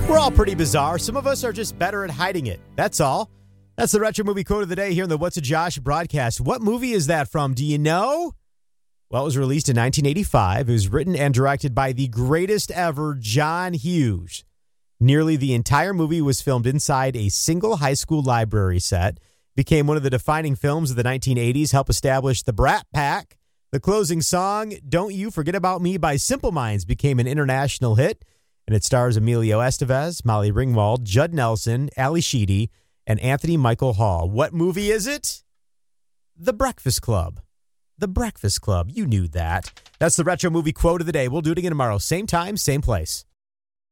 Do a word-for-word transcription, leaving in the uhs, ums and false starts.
We're all pretty bizarre. Some of us are just better at hiding it. That's all. That's the Retro Movie Quote of the Day here in the What's a Josh broadcast. What movie is that from? Do you know? Well, it was released in nineteen eighty-five. It was written and directed by the greatest ever John Hughes. Nearly the entire movie was filmed inside a single high school library set. Became one of the defining films of the nineteen eighties, helped establish the Brat Pack. The closing song, Don't You Forget About Me by Simple Minds, became an international hit. And it stars Emilio Estevez, Molly Ringwald, Judd Nelson, Ali Sheedy, and Anthony Michael Hall. What movie is it? The Breakfast Club. The Breakfast Club. You knew that. That's the Retro Movie Quote of the Day. We'll do it again tomorrow. Same time, same place.